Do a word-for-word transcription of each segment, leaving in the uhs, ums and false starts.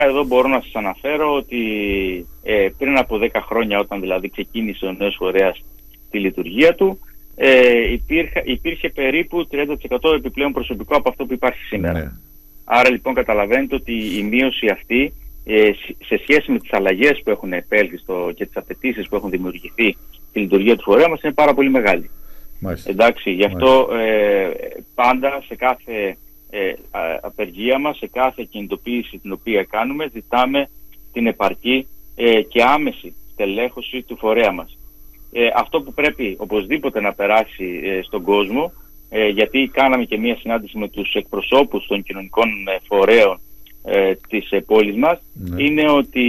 εδώ μπορώ να σας αναφέρω ότι ε, πριν από δέκα χρόνια, όταν δηλαδή ξεκίνησε ο νέος φορέας τη λειτουργία του, ε, υπήρχε, υπήρχε περίπου τριάντα τοις εκατό επιπλέον προσωπικό από αυτό που υπάρχει σήμερα. Ναι. Άρα λοιπόν καταλαβαίνετε ότι η μείωση αυτή ε, σε σχέση με τις αλλαγές που έχουν επέλθει στο, και τις απαιτήσεις που έχουν δημιουργηθεί στη λειτουργία του φορέα μας είναι πάρα πολύ μεγάλη. Μάλιστα. Εντάξει, γι' αυτό ε, πάντα σε κάθε ε, απεργία μας, σε κάθε κινητοποίηση την οποία κάνουμε, ζητάμε την επαρκή ε, και άμεση στελέχωση του φορέα μας. Ε, αυτό που πρέπει οπωσδήποτε να περάσει ε, στον κόσμο, ε, γιατί κάναμε και μία συνάντηση με τους εκπροσώπους των κοινωνικών ε, φορέων ε, της ε, πόλης μας, ναι. είναι ότι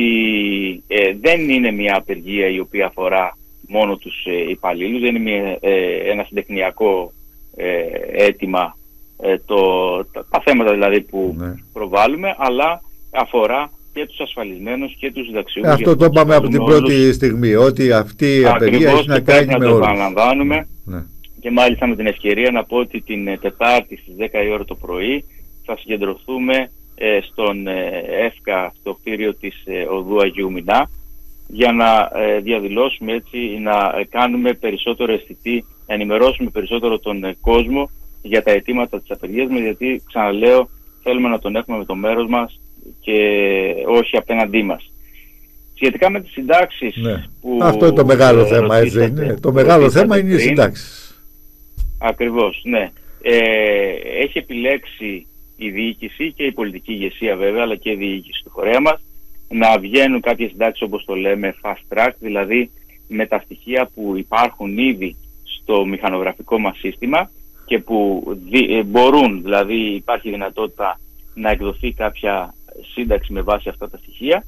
ε, δεν είναι μία απεργία η οποία αφορά μόνο τους ε, υπαλλήλους, δεν είναι μια, ε, ένα συντεχνιακό ε, αίτημα ε, το, τα, τα θέματα δηλαδή που ναι. προβάλλουμε, αλλά αφορά και τους ασφαλισμένους και τους συνταξιούχους. Αυτό το είπαμε από την πρώτη στιγμή, ότι αυτή η απεργία έχει να κάνει με όλους. Να το επαναλαμβάνουμε ναι. και μάλιστα με την ευκαιρία να πω ότι την Τετάρτη στις δέκα η ώρα το πρωί θα συγκεντρωθούμε ε, στον ε, ΕΦΚΑ, στο κτίριο της ε, οδού Αγίου Μινά, για να ε, διαδηλώσουμε έτσι, να ε, κάνουμε περισσότερο αισθητή, να ενημερώσουμε περισσότερο τον ε, κόσμο για τα αιτήματα της απεργίας μας, γιατί ξαναλέω θέλουμε να τον έχουμε με το μέρος μας και όχι απέναντί μας. Σχετικά με τις συντάξεις ναι. που... Αυτό είναι το μεγάλο θέμα, έτσι είναι. Το μεγάλο θέμα είναι οι συντάξεις. Ακριβώς, ναι. Ε, έχει επιλέξει η διοίκηση και η πολιτική ηγεσία βέβαια, αλλά και η διοίκηση του φορέα μας, να βγαίνουν κάποιες συντάξεις όπως το λέμε fast track, δηλαδή με τα στοιχεία που υπάρχουν ήδη στο μηχανογραφικό μας σύστημα και που δι, μπορούν, δηλαδή υπάρχει δυνατότητα να εκδοθεί κάποια σύνταξη με βάση αυτά τα στοιχεία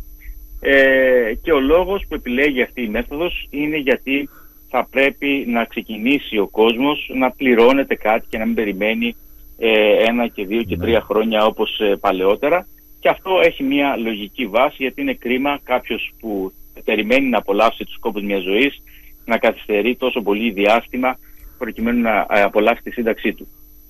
ε, και ο λόγος που επιλέγει αυτή η μέθοδος είναι γιατί θα πρέπει να ξεκινήσει ο κόσμος να πληρώνεται κάτι και να μην περιμένει ε, ένα και δύο και τρία χρόνια όπως ε, παλαιότερα. Και αυτό έχει μια λογική βάση, γιατί είναι κρίμα κάποιος που περιμένει να απολαύσει τους κόπους μιας ζωής να καθυστερεί τόσο πολύ διάστημα προκειμένου να απολαύσει τη σύνταξή του.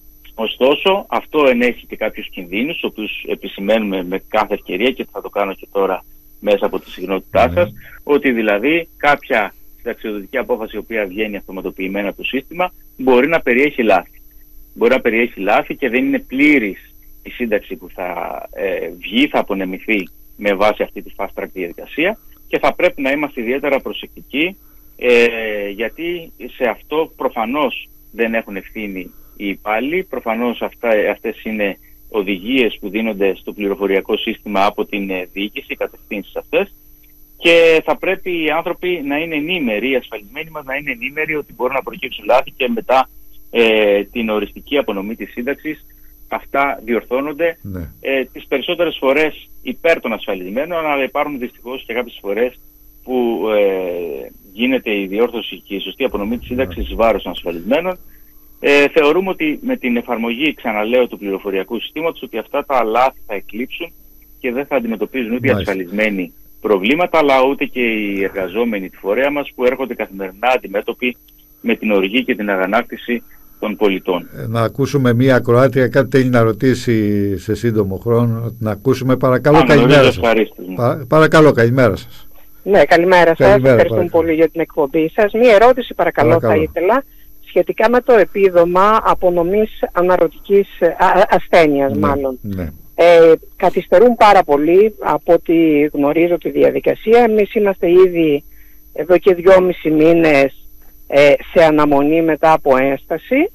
Ωστόσο, αυτό ενέχει και κάποιους κινδύνους, τους οποίους επισημαίνουμε με κάθε ευκαιρία και θα το κάνω και τώρα μέσα από τη συχνότητά σας, ότι δηλαδή κάποια συνταξιοδοτική απόφαση η οποία βγαίνει αυτοματοποιημένα από το σύστημα μπορεί να περιέχει λάθη. Μπορεί να περιέχει λάθη και δεν είναι πλήρης η σύνταξη που θα ε, βγει, θα απονεμηθεί με βάση αυτή τη fast track διαδικασία και θα πρέπει να είμαστε ιδιαίτερα προσεκτικοί ε, γιατί σε αυτό προφανώς δεν έχουν ευθύνη οι υπάλληλοι, προφανώς αυτά, αυτές είναι οδηγίες που δίνονται στο πληροφοριακό σύστημα από την ε, διοίκηση, οι κατευθύνσεις αυτές, και θα πρέπει οι άνθρωποι να είναι ενήμεροι, οι ασφαλισμένοι μας να είναι ενήμεροι ότι μπορούν να προκύψουν λάθη και μετά ε, την οριστική απονομή της σύνταξης αυτά διορθώνονται ναι. ε, τις περισσότερες φορές υπέρ των ασφαλισμένων, αλλά υπάρχουν δυστυχώς και κάποιες φορές που ε, γίνεται η διόρθωση και η σωστή απονομή της σύνταξης εις βάρος των ασφαλισμένων. Ε, θεωρούμε ότι με την εφαρμογή, ξαναλέω, του πληροφοριακού συστήματος, ότι αυτά τα λάθη θα εκλείψουν και δεν θα αντιμετωπίζουν ούτε οι ασφαλισμένοι προβλήματα, αλλά ούτε και οι εργαζόμενοι του φορέα μας που έρχονται καθημερινά αντιμέτωποι με την οργή και την αγανάκτηση των πολιτών. Να ακούσουμε μία ακροάτρια, κάτι θέλει να ρωτήσει σε σύντομο χρόνο. Να ακούσουμε, παρακαλώ. Α, καλημέρα σας. Πα, παρακαλώ, καλημέρα σας. Ναι, καλημέρα σας. Ευχαριστούμε πολύ για την εκπομπή σας. Μία ερώτηση παρακαλώ, παρακαλώ θα ήθελα σχετικά με το επίδομα απονομής αναρωτικής ασθένειας, ναι, μάλλον. Ναι. Ε, καθυστερούν πάρα πολύ από ό,τι γνωρίζω τη διαδικασία. Εμείς είμαστε ήδη εδώ και δυόμισι μήνες ε, σε αναμονή μετά από ένσταση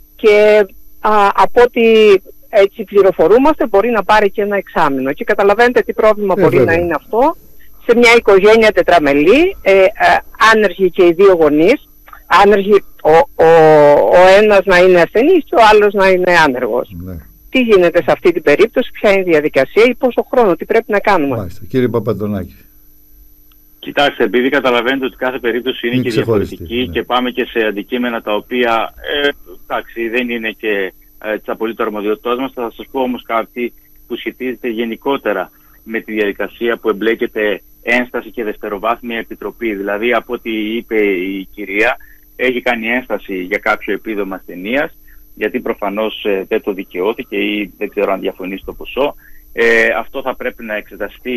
και α, από ό,τι έτσι πληροφορούμαστε μπορεί να πάρει και ένα εξάμηνο και καταλαβαίνετε τι πρόβλημα ε, μπορεί βέβαια. να είναι αυτό σε μια οικογένεια τετραμελή, ε, ε, άνεργοι και οι δύο γονείς, άνεργοι ο, ο, ο ένας να είναι ασθενής και ο άλλος να είναι άνεργος. Ναι. Τι γίνεται σε αυτή την περίπτωση, ποια είναι η διαδικασία ή πόσο χρόνο, τι πρέπει να κάνουμε. Μάλιστα. Κύριε Παπαντονάκη. Κοιτάξτε, επειδή καταλαβαίνετε ότι κάθε περίπτωση είναι, είναι και διαφορετική, ναι, και πάμε και σε αντικείμενα τα οποία ε, εντάξει, δεν είναι και ε, της απολύτως αρμοδιότητάς μας, θα σας πω όμως κάτι που σχετίζεται γενικότερα με τη διαδικασία που εμπλέκεται ένσταση και δευτεροβάθμια επιτροπή. Δηλαδή, από ό,τι είπε η κυρία, έχει κάνει ένσταση για κάποιο επίδομα ασθενείας, γιατί προφανώς ε, δεν το δικαιώθηκε ή δεν ξέρω αν διαφωνεί στο ποσό. Ε, αυτό θα πρέπει να εξεταστεί